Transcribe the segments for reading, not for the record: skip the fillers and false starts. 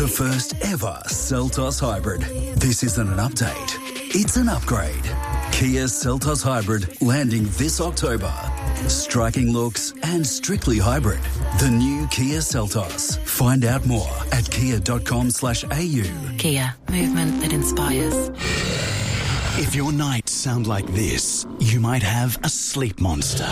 The first ever Seltos Hybrid. This isn't an update, it's an upgrade. Kia Seltos Hybrid landing this October. Striking looks and strictly hybrid. The new Kia Seltos. Find out more at kia.com/au. Kia, movement that inspires. If your nights sound like this, you might have a sleep monster.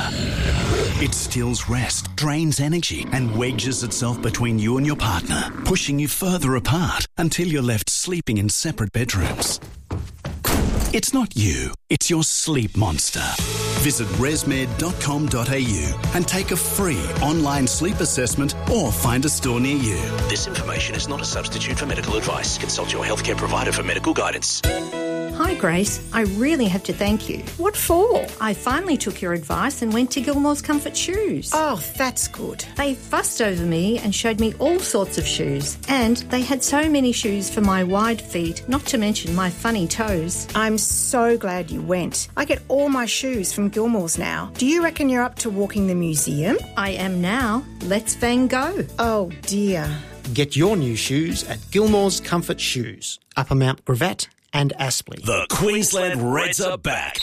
It steals rest, drains energy, and wedges itself between you and your partner, pushing you further apart until you're left sleeping in separate bedrooms. It's not you, it's your sleep monster. Visit resmed.com.au and take a free online sleep assessment or find a store near you. This information is not a substitute for medical advice. Consult your healthcare provider for medical guidance. Hi Grace, I really have to thank you. What for? I finally took your advice and went to Gilmore's Comfort Shoes. Oh, that's good. They fussed over me and showed me all sorts of shoes. And they had so many shoes for my wide feet, not to mention my funny toes. I'm so glad you went. I get all my shoes from Gilmore's now. Do you reckon you're up to walking the museum? I am now. Let's Van Gogh. Oh dear. Get your new shoes at Gilmore's Comfort Shoes, Upper Mount Gravatt and Aspley. The Queensland Reds are back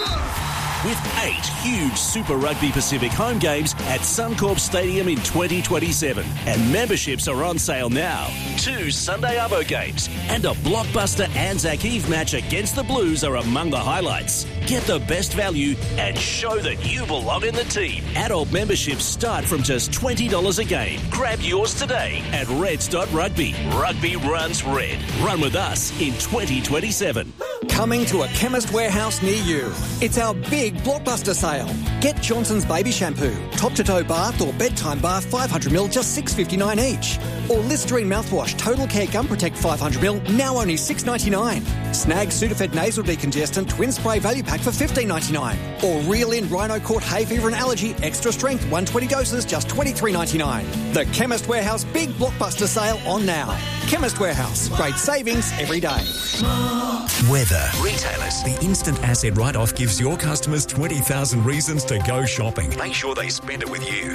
with 8 huge Super Rugby Pacific home games at Suncorp Stadium in 2027. And memberships are on sale now. 2 Sunday Arvo games and a blockbuster Anzac Eve match against the Blues are among the highlights. Get the best value and show that you belong in the team. Adult memberships start from just $20 a game. Grab yours today at reds.rugby. Rugby runs red. Run with us in 2027. Coming to a Chemist Warehouse near you. It's our big blockbuster sale. Get Johnson's Baby Shampoo, top-to-toe bath or bedtime bath 500ml, just $6.59 each. Or Listerine mouthwash, Total Care Gum Protect 500ml, now only $6.99. Snag Sudafed Nasal Decongestant Twin Spray Value Pack for $15.99. Or Reel In Rhino Court Hay Fever and Allergy Extra Strength 120 doses, just $23.99. The Chemist Warehouse big blockbuster sale on now. Chemist Warehouse, great savings every day. Weather. Retailers. The instant asset write-off gives your customers 20,000 reasons to go shopping. Make sure they spend it with you.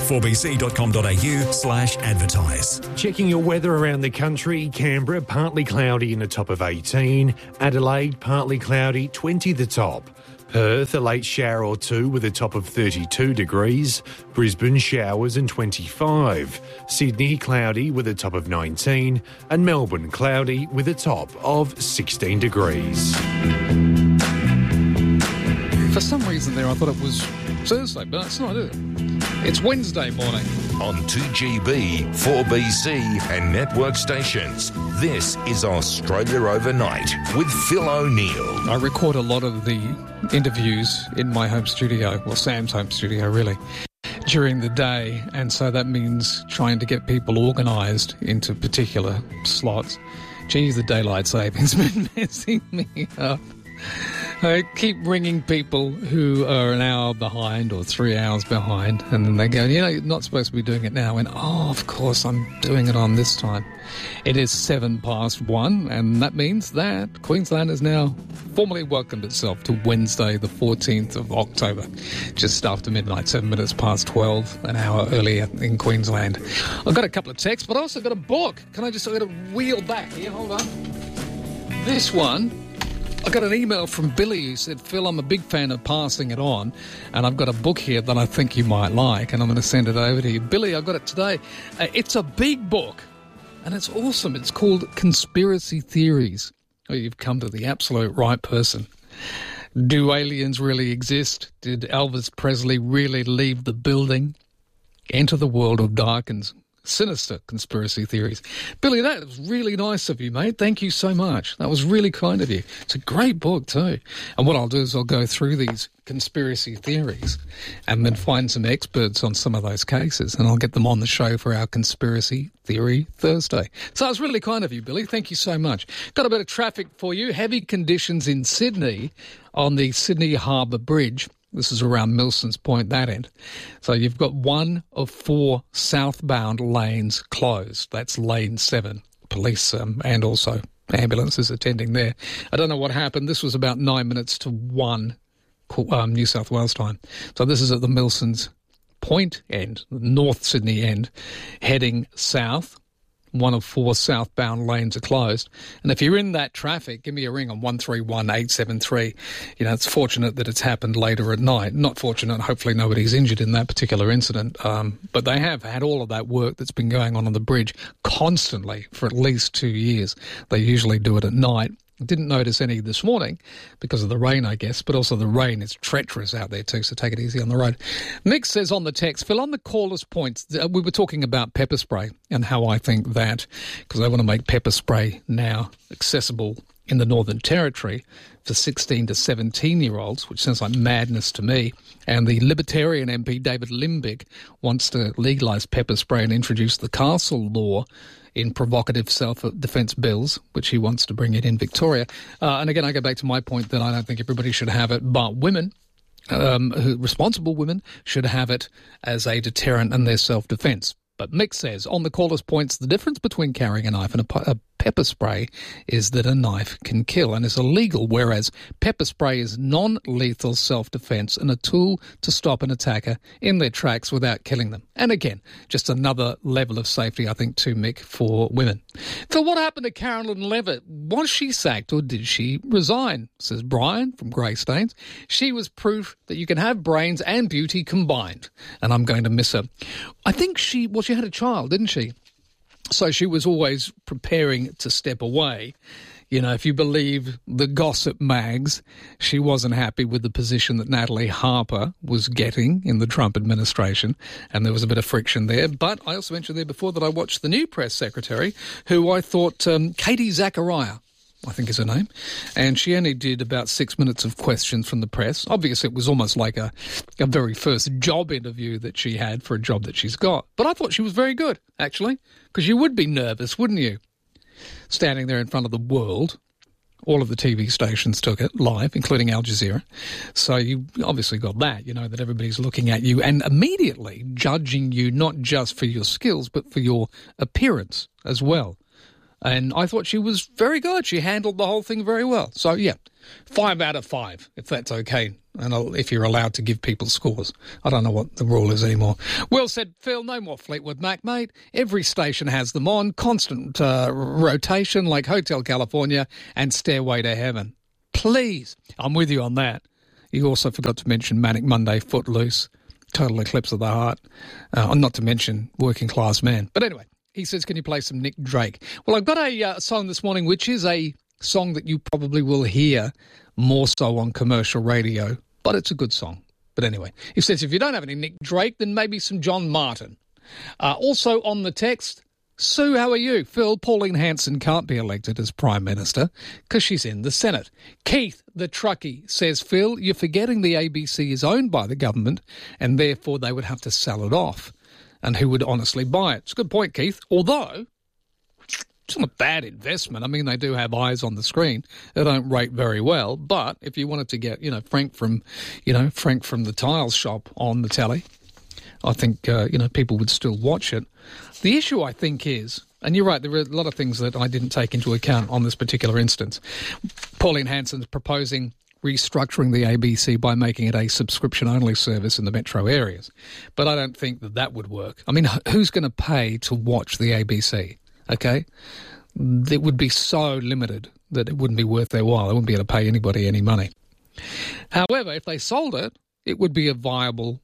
4bc.com.au/advertise. Checking your weather around the country. Canberra, partly cloudy and a top of 18. Adelaide, partly cloudy, 20 the top. Perth, a late shower or two with a top of 32 degrees. Brisbane, showers and 25. Sydney, cloudy with a top of 19. And Melbourne, cloudy with a top of 16 degrees. For some reason there, I thought it was Thursday, but it's not, is it? It's Wednesday morning. On 2GB, 4BC and network stations, this is Australia Overnight with Phil O'Neill. I record a lot of the interviews in my home studio, well, Sam's home studio, really, during the day, and so that means trying to get people organised into particular slots. Geez, the daylight savings been messing me up. I keep ringing people who are an hour behind or 3 hours behind, and then they go, you know, you're not supposed to be doing it now. And, oh, of course, I'm doing it on this time. It is 1:07, and that means that Queensland has now formally welcomed itself to Wednesday, the 14th of October, just after midnight, 7 minutes past 12, an hour earlier in Queensland. I've got a couple of texts, but I also got a book. I've got to wheel back here, hold on. This one, I got an email from Billy who said, Phil, I'm a big fan of passing it on, and I've got a book here that I think you might like, and I'm going to send it over to you. Billy, I got it today. It's a big book, and it's awesome. It's called Conspiracy Theories. Oh, you've come to the absolute right person. Do aliens really exist? Did Elvis Presley really leave the building? Enter the world of dark and sinister conspiracy theories. Billy, that was really nice of you, mate. Thank you so much. That was really kind of you. It's a great book too. And what I'll do is I'll go through these conspiracy theories and then find some experts on some of those cases, and I'll get them on the show for our Conspiracy Theory Thursday. So it's really kind of you, Billy. Thank you so much. Got a bit of traffic for you. Heavy conditions in Sydney on the Sydney Harbour Bridge. This is around Milson's Point, that end. So you've got 1 of 4 southbound lanes closed. That's lane 7. Police and also ambulances attending there. I don't know what happened. This was about 9 minutes to 1 New South Wales time. So this is at the Milson's Point end, the North Sydney end, heading south one of 4 southbound lanes are closed. And if you're in that traffic, give me a ring on 131 873. You know, it's fortunate that it's happened later at night. Not fortunate, hopefully nobody's injured in that particular incident. But they have had all of that work that's been going on the bridge constantly for at least 2 years. They usually do it at night. Didn't notice any this morning because of the rain, I guess, but also the rain is treacherous out there too, so take it easy on the road. Mick says on the text, Phil, on the callers' points, we were talking about pepper spray and how I think that, because they want to make pepper spray now accessible in the Northern Territory for 16 to 17-year-olds, which sounds like madness to me. And the Libertarian MP, David Limbick, wants to legalise pepper spray and introduce the Castle Law in provocative self-defence bills, which he wants to bring it in Victoria. And again, I go back to my point that I don't think everybody should have it, but women, responsible women, should have it as a deterrent in their self-defence. But Mick says, on the caller's points, the difference between carrying a knife and a pepper spray is that a knife can kill and is illegal, whereas pepper spray is non-lethal self-defence and a tool to stop an attacker in their tracks without killing them. And again, just another level of safety, I think, too, Mick, for women. So what happened to Carolyn Levitt? Was she sacked or did she resign? Says Brian from Greystanes. She was proof that you can have brains and beauty combined, and I'm going to miss her. I think she had a child, didn't she? So she was always preparing to step away. You know, if you believe the gossip mags, she wasn't happy with the position that Natalie Harper was getting in the Trump administration, and there was a bit of friction there. But I also mentioned there before that I watched the new press secretary, who I thought, Katie Zachariah, I think is her name, and she only did about 6 minutes of questions from the press. Obviously, it was almost like a very first job interview that she had for a job that she's got. But I thought she was very good, actually, because you would be nervous, wouldn't you? Standing there in front of the world. All of the TV stations took it live, including Al Jazeera. So you obviously got that, you know, that everybody's looking at you and immediately judging you not just for your skills, but for your appearance as well. And I thought she was very good. She handled the whole thing very well. So, yeah, 5 out of 5, if that's okay, and if you're allowed to give people scores. I don't know what the rule is anymore. Will said, Phil, no more Fleetwood Mac, mate. Every station has them on, constant rotation like Hotel California and Stairway to Heaven. Please, I'm with you on that. You also forgot to mention Manic Monday, Footloose, Total Eclipse of the Heart, not to mention Working Class Man. But anyway. He says, can you play some Nick Drake? Well, I've got a song this morning, which is a song that you probably will hear more so on commercial radio, but it's a good song. But anyway, he says, if you don't have any Nick Drake, then maybe some John Martin. Also on the text, Sue, how are you? Phil, Pauline Hanson can't be elected as Prime Minister because she's in the Senate. Keith, the truckie, says, Phil, you're forgetting the ABC is owned by the government and therefore they would have to sell it off. And who would honestly buy it? It's a good point, Keith. Although, it's not a bad investment. I mean, they do have eyes on the screen. They don't rate very well. But if you wanted to get, Frank from the tiles shop on the telly, I think, people would still watch it. The issue, I think, is, and you're right, there are a lot of things that I didn't take into account on this particular instance. Pauline Hanson's proposing restructuring the ABC by making it a subscription-only service in the metro areas. But I don't think that would work. I mean, who's going to pay to watch the ABC, okay? It would be so limited that it wouldn't be worth their while. They wouldn't be able to pay anybody any money. However, if they sold it, it would be it's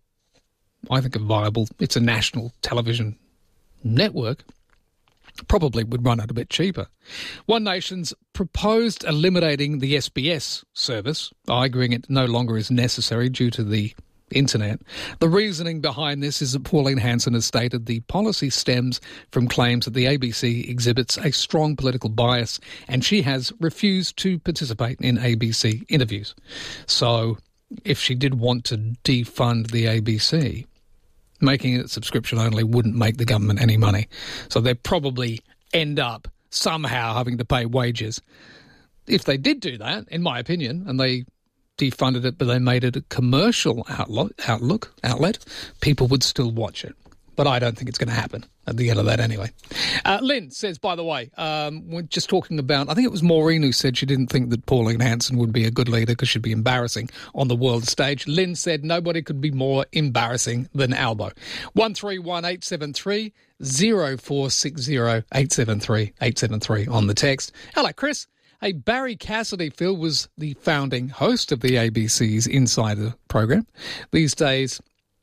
a national television network. Probably would run out a bit cheaper. One Nation's proposed eliminating the SBS service, arguing it no longer is necessary due to the internet. The reasoning behind this is that Pauline Hanson has stated the policy stems from claims that the ABC exhibits a strong political bias and she has refused to participate in ABC interviews. So if she did want to defund the ABC, making it subscription only wouldn't make the government any money. So they'd probably end up somehow having to pay wages. If they did do that, in my opinion, and they defunded it but they made it a commercial outlet, people would still watch it. But I don't think it's going to happen at the end of that anyway. Lynn says, by the way, we're just talking about, I think it was Maureen who said she didn't think that Pauline Hanson would be a good leader because she'd be embarrassing on the world stage. Lynn said nobody could be more embarrassing than Albo. 131873 0460 873 873 on the text. Hello, Chris. Hey, Barry Cassidy, Phil, was the founding host of the ABC's Insider program. These days,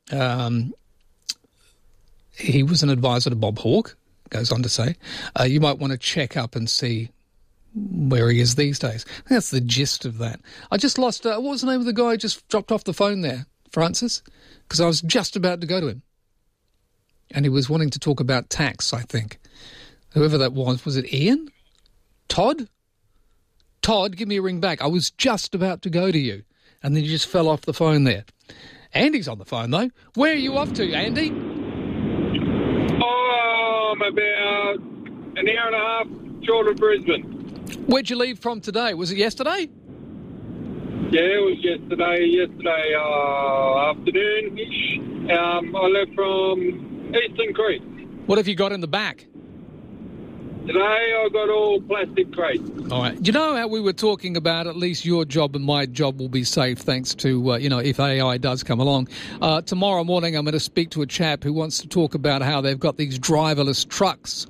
he was an advisor to Bob Hawke, goes on to say. You might want to check up and see where he is these days. I think that's the gist of that. I just lost, what was the name of the guy who just dropped off the phone there? Francis? Because I was just about to go to him. And he was wanting to talk about tax, I think. Whoever that was it Ian? Todd? Todd, give me a ring back. I was just about to go to you. And then you just fell off the phone there. Andy's on the phone, though. Where are you off to, Andy? I'm about an hour and a half short of Brisbane. Where'd you leave from today? Was it yesterday? Yeah, it was yesterday afternoon-ish. I left from Eastern Creek. What have you got in the back? Today I got all plastic crates. All right. You know how we were talking about at least your job and my job will be safe thanks to, if AI does come along. Tomorrow morning I'm going to speak to a chap who wants to talk about how they've got these driverless trucks.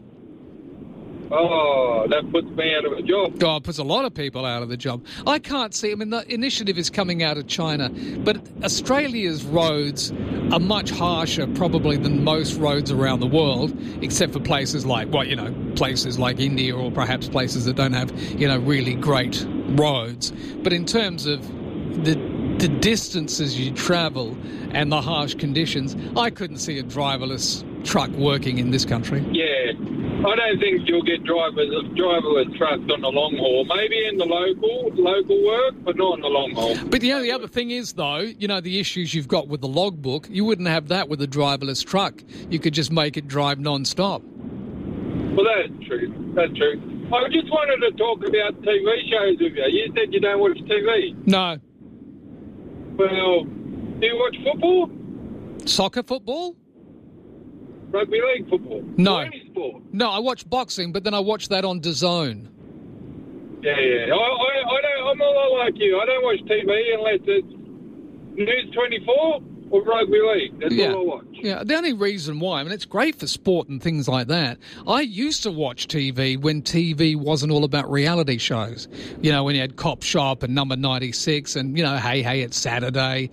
Oh, that puts me out of a job. Oh, it puts a lot of people out of the job. I can't see, the initiative is coming out of China, but Australia's roads are much harsher probably than most roads around the world, except for places like, places like India or perhaps places that don't have, really great roads. But in terms of the distances you travel and the harsh conditions, I couldn't see a driverless truck working in this country. Yeah, I don't think you'll get driverless trucks on the long haul. Maybe in the local work, but not on the long haul. But the only other thing is, though, the issues you've got with the logbook, you wouldn't have that with a driverless truck. You could just make it drive non-stop. Well, that's true. That's true. I just wanted to talk about TV shows with you. You said you don't watch TV. No. Well, do you watch football? Soccer football? Rugby league football? No. Or any sport? No, I watch boxing, but then I watch that on DAZN. Yeah. I'm a lot like you. I don't watch TV unless it's News 24 or Rugby League. That's all I watch. Yeah, the only reason why, it's great for sport and things like that. I used to watch TV when TV wasn't all about reality shows. When you had Cop Shop and Number 96 and, Hey, It's Saturday.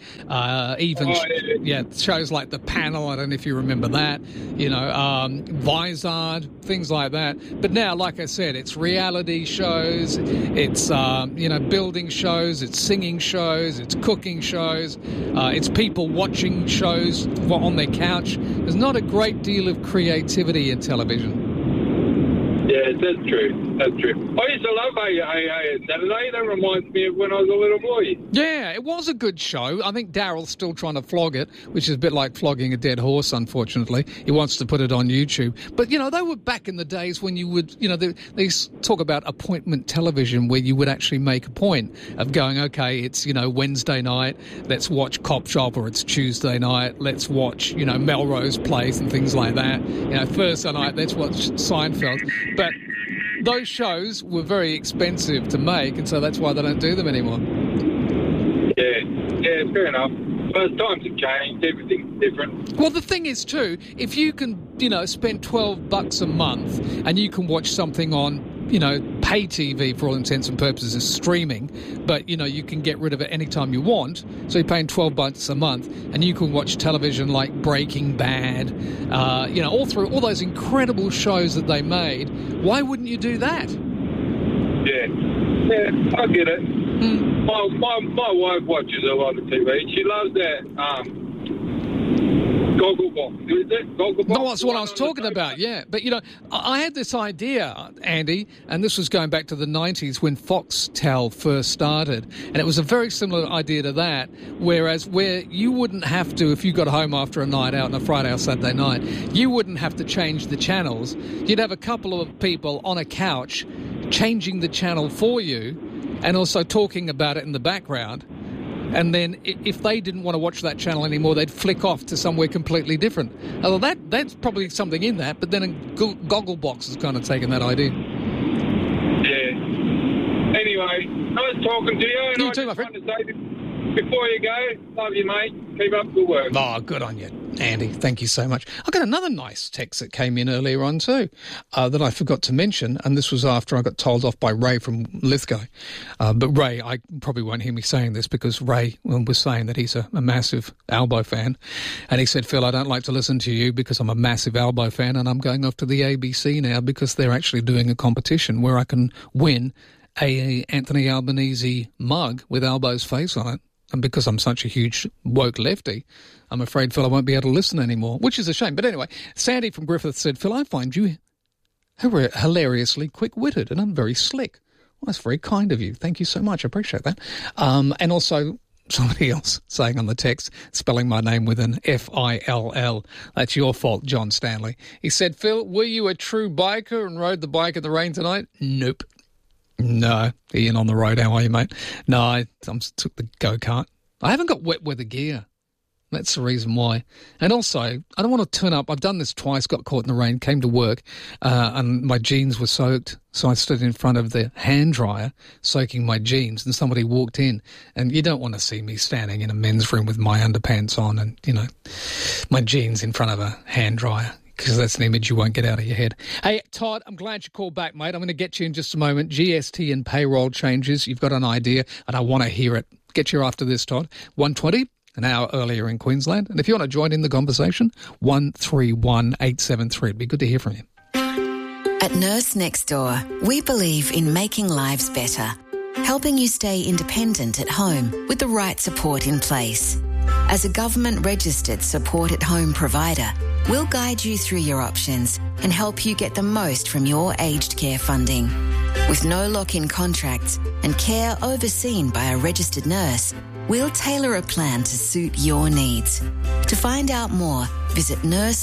Shows like The Panel, I don't know if you remember that. Vizard, things like that. But now, like I said, it's reality shows, it's, building shows, it's singing shows, it's cooking shows, it's people watching shows on their couch. There's not a great deal of creativity in television. Yeah, that's true. That's true. I used to love Hey Saturday. That reminds me of when I was a little boy. Yeah, it was a good show. I think Daryl's still trying to flog it, which is a bit like flogging a dead horse, unfortunately. He wants to put it on YouTube. But, they were back in the days when you would, they talk about appointment television where you would actually make a point of going, okay, it's, Wednesday night, let's watch Cop Shop, or it's Tuesday night, let's watch, Melrose Place and things like that. Thursday night, let's watch Seinfeld. But those shows were very expensive to make, and so that's why they don't do them anymore. Yeah, fair enough. But times have changed, everything's different. Well, the thing is, too, if you can, spend $12 a month and you can watch something on, pay TV for all intents and purposes, streaming, but, you can get rid of it anytime you want, so you're paying $12 a month, and you can watch television like Breaking Bad, all through all those incredible shows that they made. Why wouldn't you do that? Yeah, I get it. My wife watches a lot of TV. She loves that Gogglebox. Is it Gogglebox? No, that's what I was talking about, yeah. But, I had this idea, Andy, and this was going back to the 90s when Foxtel first started, and it was a very similar idea to that, where you wouldn't have to, if you got home after a night out on a Friday or Saturday night, you wouldn't have to change the channels. You'd have a couple of people on a couch changing the channel for you and also talking about it in the background. And then if they didn't want to watch that channel anymore, they'd flick off to somewhere completely different. Although that's probably something in that, but then Gogglebox has kind of taken that idea. Yeah. Anyway, nice talking to you. You too, my friend. Before you go, love you, mate. Keep up the work. Oh, good on you, Andy. Thank you so much. I got another nice text that came in earlier on too that I forgot to mention, and this was after I got told off by Ray from Lithgow. But Ray, I probably won't hear me saying this because Ray was saying that he's a massive Albo fan, and he said, Phil, I don't like to listen to you because I'm a massive Albo fan, and I'm going off to the ABC now because they're actually doing a competition where I can win a Anthony Albanese mug with Albo's face on it. And because I'm such a huge woke lefty, I'm afraid, Phil, I won't be able to listen anymore, which is a shame. But anyway, Sandy from Griffith said, Phil, I find you hilariously quick-witted and I'm very slick. Well, that's very kind of you. Thank you so much. I appreciate that. And also somebody else saying on the text, spelling my name with an F-I-L-L. That's your fault, John Stanley. He said, Phil, were you a true biker and rode the bike in the rain tonight? Nope. No, Ian on the road, how are you, mate? No, I took the go-kart. I haven't got wet weather gear. That's the reason why. And also, I don't want to turn up. I've done this twice, got caught in the rain, came to work, and my jeans were soaked. So I stood in front of the hand dryer, soaking my jeans, and somebody walked in. And you don't want to see me standing in a men's room with my underpants on and, my jeans in front of a hand dryer, because that's an image you won't get out of your head. Hey, Todd, I'm glad you called back, mate. I'm going to get you in just a moment. GST and payroll changes. You've got an idea, and I want to hear it. Get you after this, Todd. 1:20, an hour earlier in Queensland. And if you want to join in the conversation, 131873. It'd be good to hear from you. At Nurse Next Door, we believe in making lives better, helping you stay independent at home with the right support in place. As a government-registered support-at-home provider, we'll guide you through your options and help you get the most from your aged care funding. With no lock-in contracts and care overseen by a registered nurse, we'll tailor a plan to suit your needs. To find out more, visit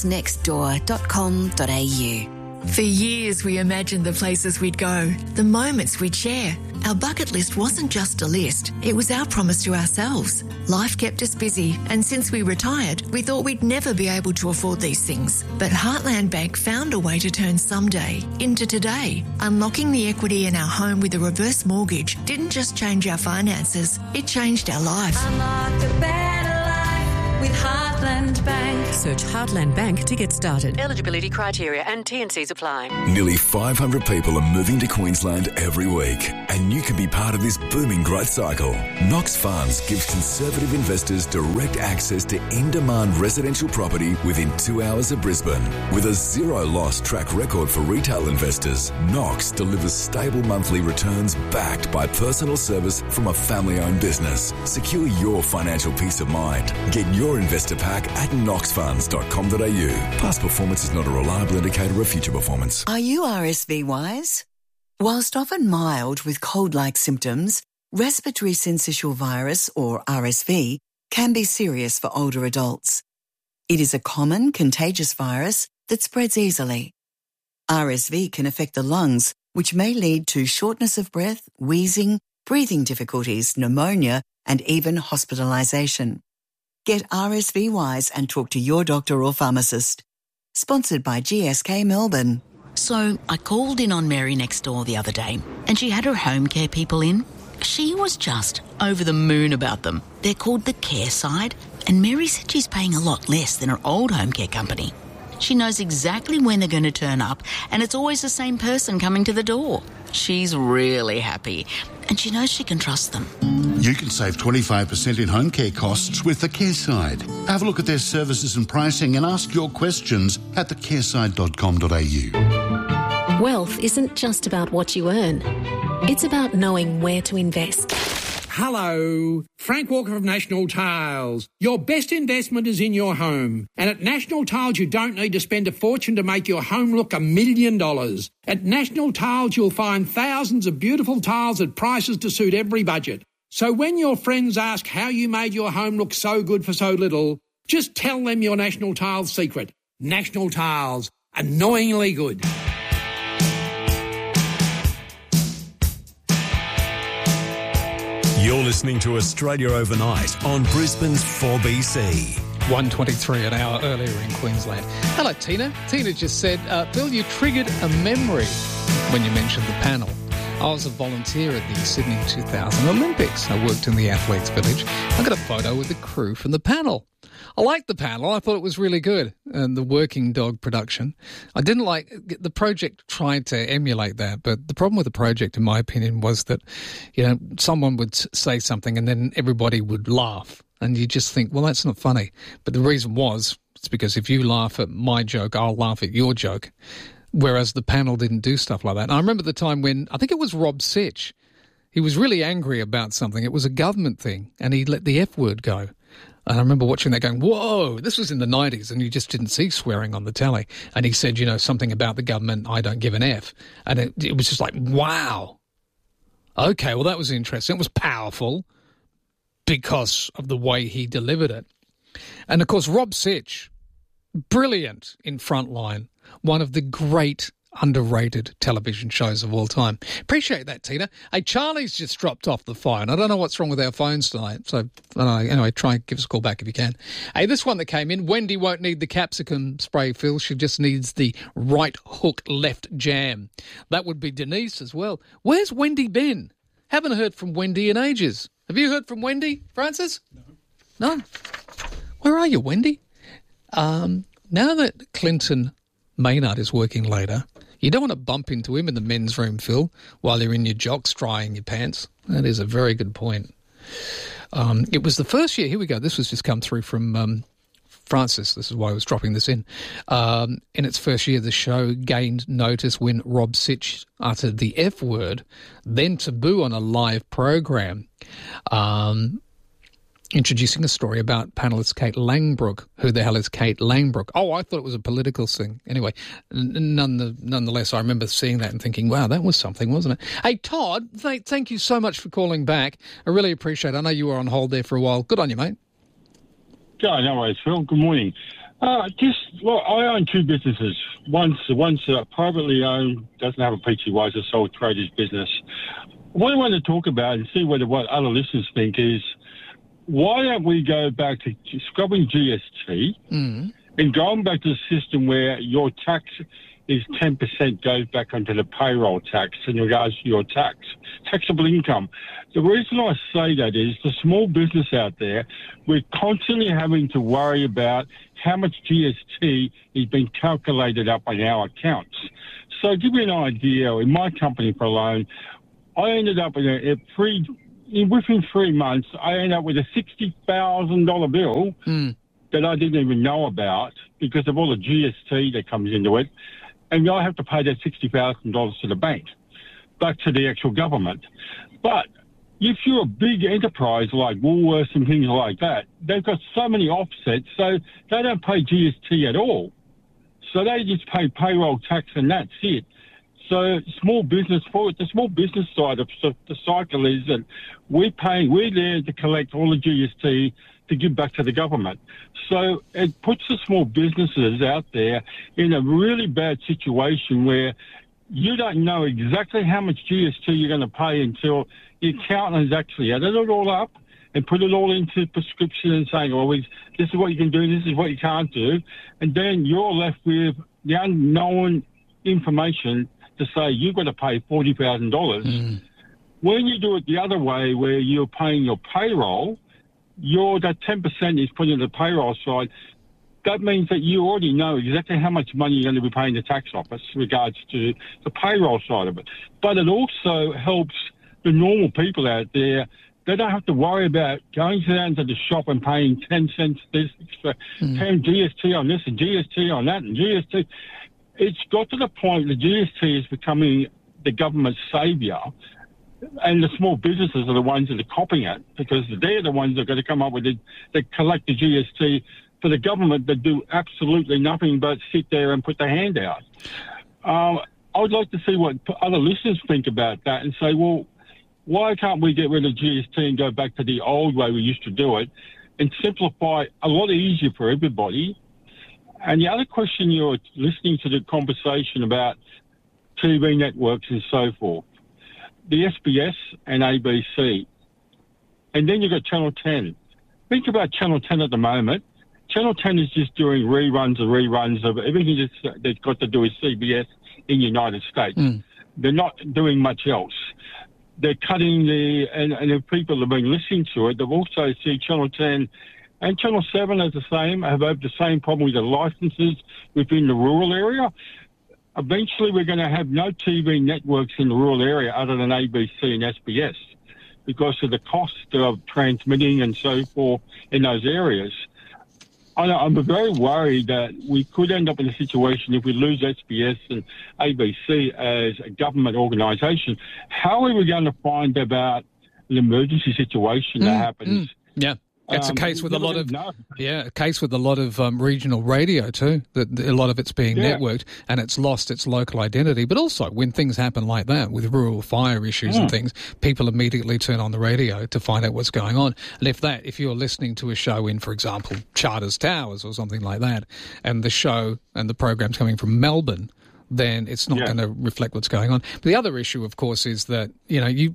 nursenextdoor.com.au. For years, we imagined the places we'd go, the moments we'd share. Our bucket list wasn't just a list, it was our promise to ourselves. Life kept us busy, and since we retired, we thought we'd never be able to afford these things. But Heartland Bank found a way to turn someday into today. Unlocking the equity in our home with a reverse mortgage didn't just change our finances, it changed our life. Unlock a better life with Heartland Bank. Search Heartland Bank to get started. Eligibility criteria and T&Cs apply. Nearly 500 people are moving to Queensland every week, and you can be part of this booming growth cycle. Knox Funds gives conservative investors direct access to in-demand residential property within 2 hours of Brisbane. With a zero-loss track record for retail investors, Knox delivers stable monthly returns backed by personal service from a family-owned business. Secure your financial peace of mind. Get your investor pack at knoxfunds.com.au. Past performance is not a reliable indicator of future performance. Are you RSV wise? Whilst often mild with cold-like symptoms, respiratory syncytial virus, or RSV, can be serious for older adults. It is a common contagious virus that spreads easily. RSV can affect the lungs, which may lead to shortness of breath, wheezing, breathing difficulties, pneumonia, and even hospitalisation. Get RSV wise and talk to your doctor or pharmacist. Sponsored by GSK Melbourne. So I called in on Mary next door the other day, and she had her home care people in. She was just over the moon about them. They're called the Care Side, and Mary said she's paying a lot less than her old home care company. She knows exactly when they're going to turn up, and it's always the same person coming to the door. She's really happy, and she knows she can trust them. You can save 25% in home care costs with the Care Side. Have a look at their services and pricing and ask your questions at thecareside.com.au. Wealth isn't just about what you earn. It's about knowing where to invest. Hello, Frank Walker of National Tiles. Your best investment is in your home. And at National Tiles, you don't need to spend a fortune to make your home look $1 million. At National Tiles, you'll find thousands of beautiful tiles at prices to suit every budget. So when your friends ask how you made your home look so good for so little, just tell them your National Tiles secret. National Tiles, annoyingly good. You're listening to Australia Overnight on Brisbane's 4BC. 1:23 an hour earlier in Queensland. Hello, Tina. Tina just said, Bill, you triggered a memory when you mentioned the panel. I was a volunteer at the Sydney 2000 Olympics. I worked in the Athletes Village. I got a photo with the crew from the panel. I liked the panel. I thought it was really good. And the Working Dog production. I didn't like the project tried to emulate that, but the problem with the project, in my opinion, was that, you know, someone would say something and then everybody would laugh. And you just think, well, that's not funny. But the reason was, it's because if you laugh at my joke, I'll laugh at your joke. Whereas the panel didn't do stuff like that. And I remember the time when, I think it was Rob Sitch, he was really angry about something. It was a government thing, and he let the F word go. And I remember watching that going, whoa, this was in the 90s, and you just didn't see swearing on the telly. And he said, you know, something about the government, I don't give an F. And it was just like, wow. Okay, well, that was interesting. It was powerful because of the way he delivered it. And, of course, Rob Sitch, brilliant in Frontline, one of the great underrated television shows of all time. Appreciate that, Tina. Hey, Charlie's just dropped off the phone. I don't know what's wrong with our phones tonight, so anyway, try and give us a call back if you can. Hey, this one that came in, Wendy won't need the capsicum spray, Phil. She just needs the right hook left jam. That would be Denise as well. Where's Wendy been? Haven't heard from Wendy in ages. Have you heard from Wendy, Francis? No? Where are you, Wendy? Now that Clinton Maynard is working later, you don't want to bump into him in the men's room, Phil, while you're in your jocks drying your pants. That is a very good point. It was the first year, here we go, this was just come through from Francis, this is why I was dropping this in. In its first year, the show gained notice when Rob Sitch uttered the F word, then taboo on a live program. Introducing a story about panellist Kate Langbrook. Who the hell is Kate Langbrook? Oh, I thought it was a political thing. Anyway, nonetheless, I remember seeing that and thinking, wow, that was something, wasn't it? Hey, Todd, thank you so much for calling back. I really appreciate it. I know you were on hold there for a while. Good on you, mate. Yeah, no worries, Phil. Good morning. I own two businesses. One's privately owned, doesn't have a PTY, it's a sole trader's business. What I want to talk about and see what other listeners think is, why don't we go back to scrubbing GST and going back to the system where your tax is 10% goes back onto the payroll tax in regards to your taxable income. The reason I say that is the small business out there, we're constantly having to worry about how much GST is being calculated up on our accounts. So to give you an idea, in my company for a loan, I ended up within 3 months, I ended up with a $60,000 bill that I didn't even know about because of all the GST that comes into it. And I have to pay that $60,000 to the bank, back to the actual government. But if you're a big enterprise like Woolworths and things like that, they've got so many offsets, so they don't pay GST at all. So they just pay payroll tax and that's it. So the small business side of the cycle is that we're there to collect all the GST to give back to the government. So it puts the small businesses out there in a really bad situation where you don't know exactly how much GST you're going to pay until the accountant has actually added it all up and put it all into prescription and saying, oh, this is what you can do, this is what you can't do. And then you're left with the unknown information to say you've got to pay $40,000. When you do it the other way, where you're paying your payroll, that 10% is put in the payroll side. That means that you already know exactly how much money you're going to be paying the tax office in regards to the payroll side of it. But it also helps the normal people out there. They don't have to worry about going down to the shop and paying 10 cents this extra, paying GST on this and GST on that and GST. It's got to the point that GST is becoming the government's saviour, and the small businesses are the ones that are copying it because they're the ones that are going to come up with it, that collect the GST for the government that do absolutely nothing but sit there and put their hand out. I would like to see what other listeners think about that and say, well, why can't we get rid of GST and go back to the old way we used to do it and simplify a lot easier for everybody? And the other question, you're listening to the conversation about TV networks and so forth. The SBS and ABC, And then you've got Channel 10. Think about Channel 10 at the moment. Channel 10 is just doing reruns of everything that's got to do with CBS in the United States. They're not doing much else. They're cutting and if people have been listening to it, they've also seen Channel 10 and Channel 7 as the same, have the same problem with the licenses within the rural area. Eventually, we're going to have no TV networks in the rural area other than ABC and SBS because of the cost of transmitting and so forth in those areas. I'm very worried that we could end up in a situation if we lose SBS and ABC as a government organisation. How are we going to find about an emergency situation that happens? Yeah. It's a case with a lot of regional radio too. That a lot of it's being networked and it's lost its local identity. But also, when things happen like that with rural fire issues and things, people immediately turn on the radio to find out what's going on. And if you're listening to a show in, for example, Charters Towers or something like that, and the show and the program's coming from Melbourne, then it's not going to reflect what's going on. But the other issue, of course, is that the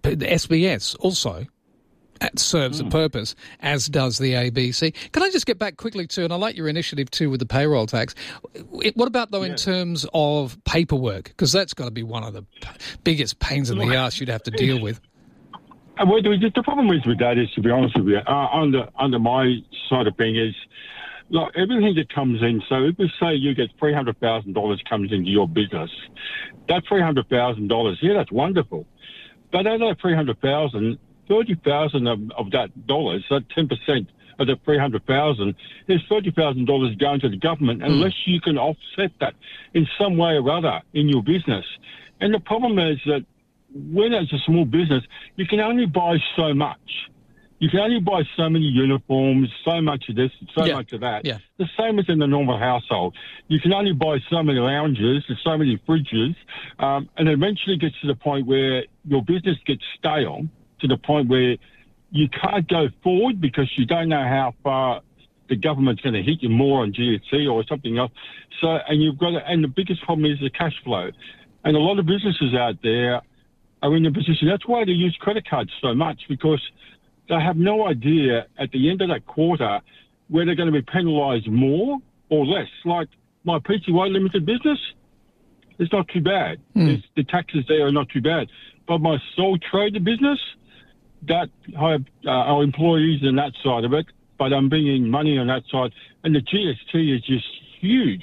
SBS also serves a purpose, as does the ABC. Can I just get back quickly to, and I like your initiative too with the payroll tax, what about though in terms of paperwork? Because that's got to be one of the biggest pains in the arse you'd have to deal with. Well, the problem with that is, to be honest with you, under my side of thing is, look, everything that comes in, so if we say you get $300,000 comes into your business, that $300,000, that's wonderful. But out of that $300,000, 30,000 of that dollars, that 10% of the 300,000, is $30,000 going to the government unless you can offset that in some way or other in your business. And the problem is that when it's a small business, you can only buy so much. You can only buy so many uniforms, so much of this, so much of that. Yeah. The same as in the normal household. You can only buy so many lounges, so many fridges, and eventually gets to the point where your business gets stale, to the point where you can't go forward because you don't know how far the government's going to hit you more on GST or something else. So, and the biggest problem is the cash flow. And a lot of businesses out there are in a position, that's why they use credit cards so much, because they have no idea at the end of that quarter where they're going to be penalised more or less. Like my PTY limited business, it's not too bad. The taxes there are not too bad. But my sole trader business, that I have our employees on that side of it, but I'm bringing money on that side, and the GST is just huge.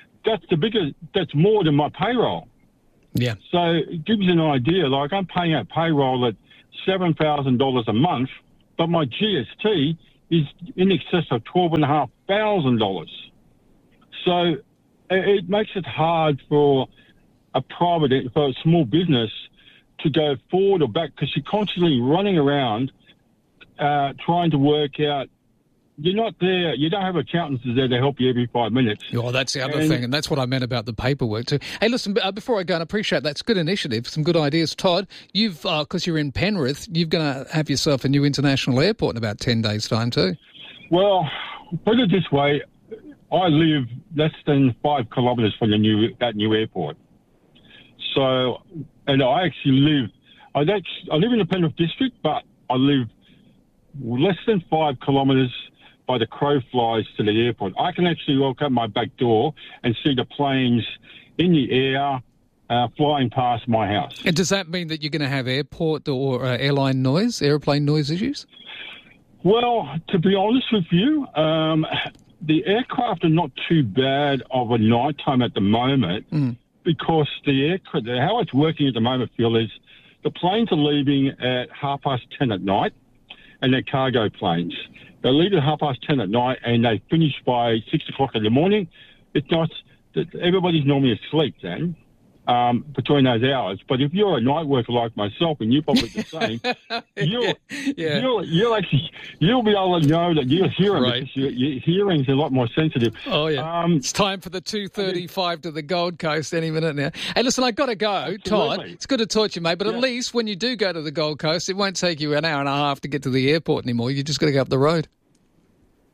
That's more than my payroll. Yeah. So it gives you an idea. Like I'm paying out payroll at $7,000 a month, but my GST is in excess of $12,500. So it makes it hard for a small business to go forward or back because you're constantly running around trying to work out. You're not there. You don't have accountants there to help you every 5 minutes. Oh, that's the other thing, and that's what I meant about the paperwork too. Hey, listen, before I go, and I appreciate that's a good initiative, some good ideas. Todd, you've, because you're in Penrith, you're going to have yourself a new international airport in about 10 days' time too. Well, put it this way, I live less than 5 kilometres from that new airport. So, and I live in the Penrith district, but I live less than 5 kilometres by the crow flies to the airport. I can actually walk out my back door and see the planes in the air flying past my house. And does that mean that you're going to have airport or airplane noise issues? Well, to be honest with you, the aircraft are not too bad of a night time at the moment because how it's working at the moment, Phil, is the planes are leaving at 10:30 at night, and they're cargo planes. They leave at 10:30 at night and they finish by 6 o'clock in the morning. It's not everybody's normally asleep then between those hours. But if you're a night worker like myself, and you're probably the same, you'll be able to know that you're hearing because your hearing's a lot more sensitive. Oh yeah, it's time for the 2:35 to the Gold Coast any minute now. Hey, listen, I've got to go, absolutely. Todd. It's good to talk to you, mate. But at least when you do go to the Gold Coast, it won't take you an hour and a half to get to the airport anymore. You just got to go up the road.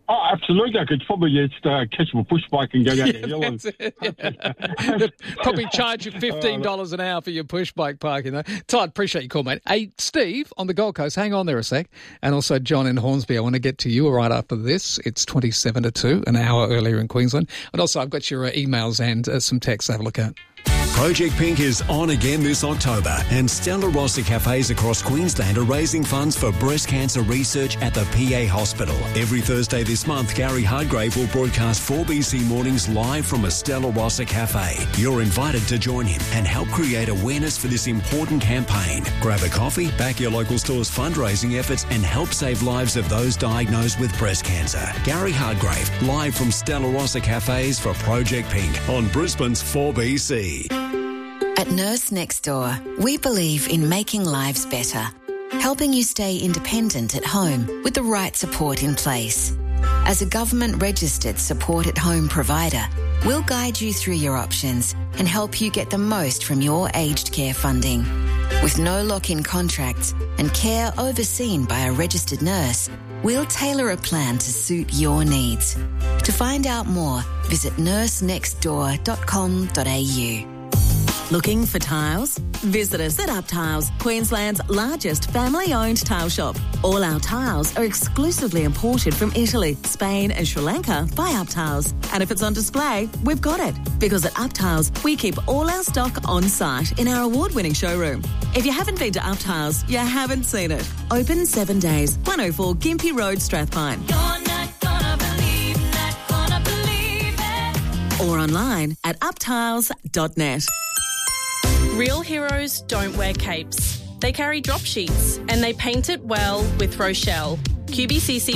Oh, absolutely. I could probably just catch my push bike and go down the hill. They'll probably charge you $15 an hour for your push bike parking, though. Todd, appreciate your call, mate. Hey, Steve on the Gold Coast, hang on there a sec. And also John in Hornsby, I want to get to you right after this. It's 27 to 2, an hour earlier in Queensland. And also I've got your emails and some texts to have a look at. Project Pink is on again this October, and Stella Rossa cafes across Queensland are raising funds for breast cancer research at the PA Hospital. Every Thursday this month, Gary Hardgrave will broadcast 4BC Mornings live from a Stella Rossa cafe. You're invited to join him and help create awareness for this important campaign. Grab a coffee, back your local store's fundraising efforts, and help save lives of those diagnosed with breast cancer. Gary Hardgrave, live from Stella Rossa cafes for Project Pink on Brisbane's 4BC. At Nurse Next Door, we believe in making lives better, helping you stay independent at home with the right support in place. As a government-registered support-at-home provider, we'll guide you through your options and help you get the most from your aged care funding. With no lock-in contracts and care overseen by a registered nurse, we'll tailor a plan to suit your needs. To find out more, visit nursenextdoor.com.au. Looking for tiles? Visit us at Up Tiles, Queensland's largest family-owned tile shop. All our tiles are exclusively imported from Italy, Spain and Sri Lanka by Up Tiles. And if it's on display, we've got it. Because at Up Tiles, we keep all our stock on site in our award-winning showroom. If you haven't been to Up Tiles, you haven't seen it. Open 7 days, 104 Gympie Road, Strathpine. You're not gonna believe it. Or online at uptiles.net. Real heroes don't wear capes. They carry drop sheets and they paint it well with Rochelle. QBCC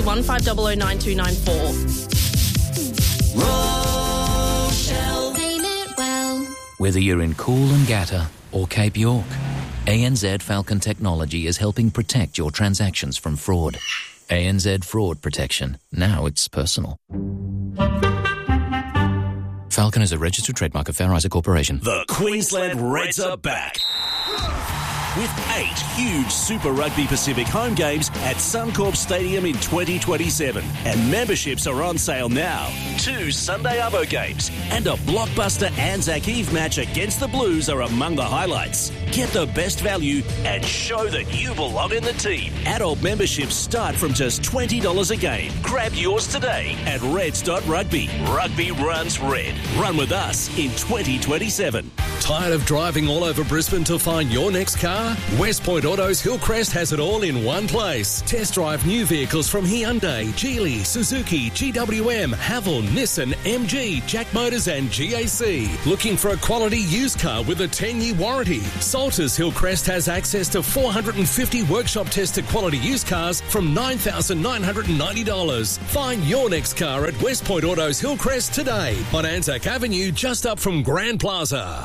15009294. Rochelle, paint it well. Whether you're in Coolangatta or Cape York, ANZ Falcon Technology is helping protect your transactions from fraud. ANZ Fraud Protection. Now it's personal. Falcon is a registered trademark of Fair Isaac Corporation. The Queensland Reds are back. With 8 huge Super Rugby Pacific home games at Suncorp Stadium in 2027. And memberships are on sale now. 2 Sunday Arvo games and a blockbuster Anzac Eve match against the Blues are among the highlights. Get the best value and show that you belong in the team. Adult memberships start from just $20 a game. Grab yours today at reds.rugby. Rugby runs red. Run with us in 2027. Tired of driving all over Brisbane to find your next car? West Point Autos Hillcrest has it all in one place. Test drive new vehicles from Hyundai, Geely, Suzuki, GWM, Haval, Nissan, MG, Jack Motors and GAC. Looking for a quality used car with a 10-year warranty? Salters Hillcrest has access to 450 workshop tested quality used cars from $9,990. Find your next car at West Point Autos Hillcrest today on Anzac Avenue, just up from Grand Plaza.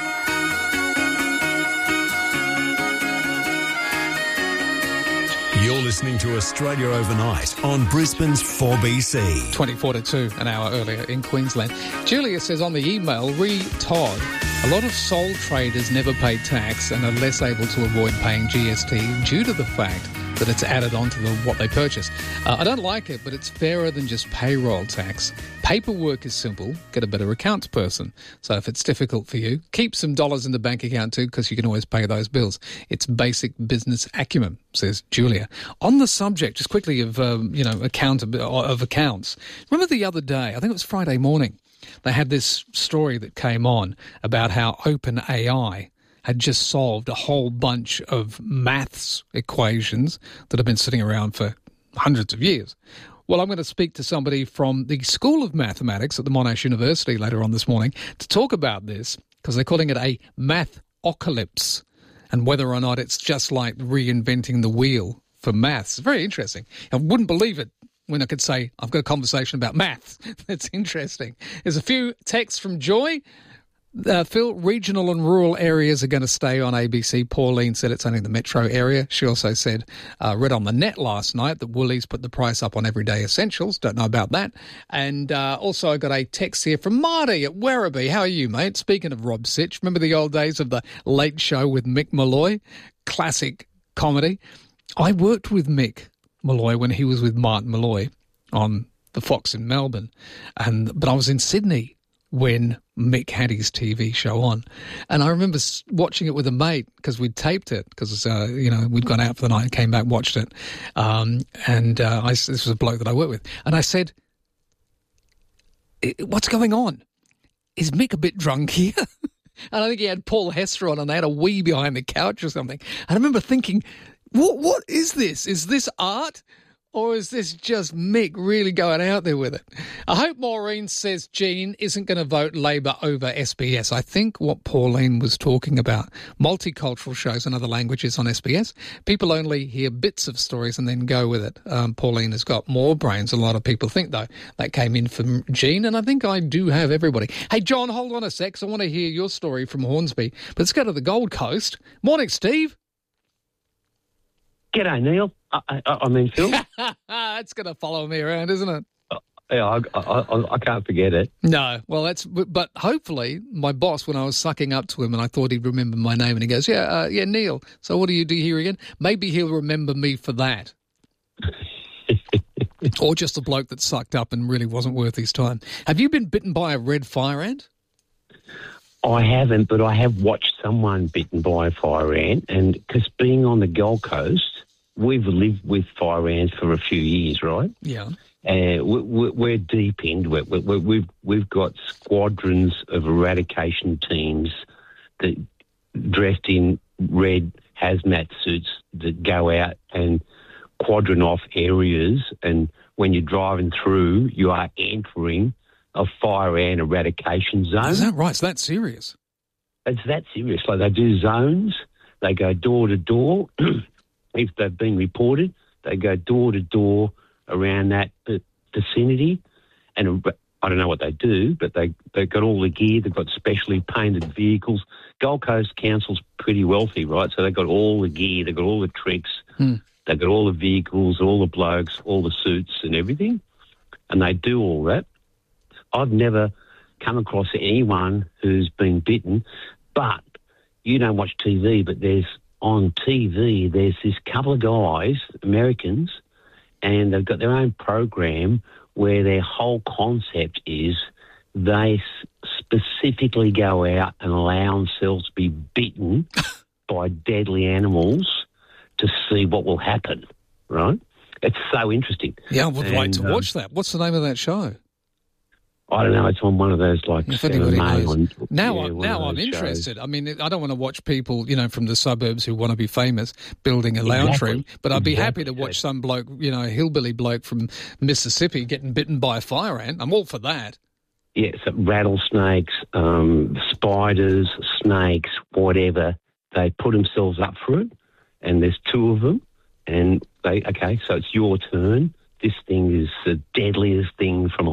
You're listening to Australia Overnight on Brisbane's 4BC. 24 to 2, an hour earlier in Queensland. Julia says on the email, re Todd, a lot of sole traders never pay tax and are less able to avoid paying GST due to the fact that it's added on to what they purchase. I don't like it, but it's fairer than just payroll tax. Paperwork is simple. Get a better accounts person. So if it's difficult for you, keep some dollars in the bank account too, because you can always pay those bills. It's basic business acumen, says Julia. On the subject, just quickly of accounts. Remember the other day, I think it was Friday morning, they had this story that came on about how OpenAI had just solved a whole bunch of maths equations that have been sitting around for hundreds of years. Well, I'm going to speak to somebody from the School of Mathematics at the Monash University later on this morning to talk about this, because they're calling it a math-ocalypse, and whether or not it's just like reinventing the wheel for maths. It's very interesting. I wouldn't believe it when I could say I've got a conversation about maths. That's interesting. There's a few texts from Joy. Phil, regional and rural areas are going to stay on ABC. Pauline said it's only the metro area. She also said, read on the net last night that Woolies put the price up on everyday essentials. Don't know about that. And also I got a text here from Marty at Werribee. How are you, mate? Speaking of Rob Sitch, remember the old days of the Late Show with Mick Malloy? Classic comedy. I worked with Mick Malloy when he was with Martin Malloy on the Fox in Melbourne, but I was in Sydney when Mick had his TV show on. And I remember watching it with a mate because we'd taped it because, we'd gone out for the night and came back, watched it. This was a bloke that I worked with. And I said, what's going on? Is Mick a bit drunk here? And I think he had Paul Hester on and they had a wee behind the couch or something. And I remember thinking, what is this? Is this art? Or is this just Mick really going out there with it? I hope Maureen says Jean isn't going to vote Labor over SBS. I think what Pauline was talking about, multicultural shows in other languages on SBS, people only hear bits of stories and then go with it. Pauline has got more brains than a lot of people think, though. That came in from Jean, and I think I do have everybody. Hey, John, hold on a sec. So I want to hear your story from Hornsby. But let's go to the Gold Coast. Morning, Steve. G'day, Neil. I mean, Phil. That's going to follow me around, isn't it? Yeah, I can't forget it. No, well, but hopefully my boss, when I was sucking up to him and I thought he'd remember my name and he goes, yeah, Neil, so what do you do here again? Maybe he'll remember me for that. Or just a bloke that sucked up and really wasn't worth his time. Have you been bitten by a red fire ant? I haven't, but I have watched someone bitten by a fire ant, and because being on the Gold Coast, we've lived with fire ants for a few years, right? Yeah. We're deep into it. We've got squadrons of eradication teams that dressed in red hazmat suits that go out and quadrant off areas, and when you're driving through, you are entering a fire ant eradication zone. Is that right? It's that serious? It's that serious. Like, they do zones. They go door to door. If they've been reported, they go door to door around that vicinity. And I don't know what they do, but they've got all the gear. They've got specially painted vehicles. Gold Coast Council's pretty wealthy, right? So they've got all the gear. They've got all the tricks. They've got all the vehicles, all the blokes, all the suits and everything. And they do all that. I've never come across anyone who's been bitten, but you don't watch TV, but on TV, there's this couple of guys, Americans, and they've got their own program where their whole concept is they specifically go out and allow themselves to be bitten by deadly animals to see what will happen, right? It's so interesting. Yeah, I would like to watch that. What's the name of that show? I don't know. It's on one of those Now I'm interested. I mean, I don't want to watch people, from the suburbs who want to be famous building a lounge room, but I'd be happy to watch some bloke, a hillbilly bloke from Mississippi getting bitten by a fire ant. I'm all for that. Yeah, so rattlesnakes, spiders, snakes, whatever. They put themselves up for it, and there's two of them, and so it's your turn. This thing is the deadliest thing from